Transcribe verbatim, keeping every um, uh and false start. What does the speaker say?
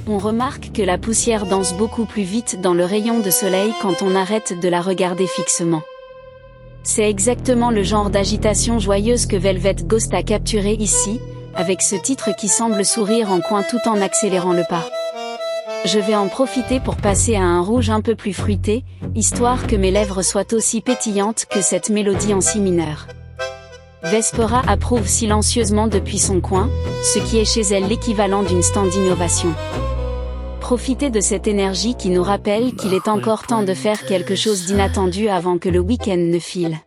On remarque que la poussière danse beaucoup plus vite dans le rayon de soleil quand on arrête de la regarder fixement. C'est exactement le genre d'agitation joyeuse que Velvet Ghost a capturé ici, avec ce titre qui semble sourire en coin tout en accélérant le pas. Je vais en profiter pour passer à un rouge un peu plus fruité, histoire que mes lèvres soient aussi pétillantes que cette mélodie en si mineur. Vespera approuve silencieusement depuis son coin, ce qui est chez elle l'équivalent d'une standing ovation. Profitez de cette énergie qui nous rappelle qu'il est encore temps de faire quelque chose d'inattendu avant que le week-end ne file.